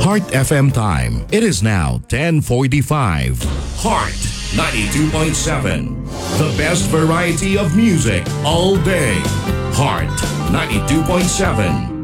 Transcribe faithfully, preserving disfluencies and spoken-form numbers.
Heart F M time. It is now ten forty-five. Heart ninety-two point seven. The best variety of music all day. Heart ninety-two point seven.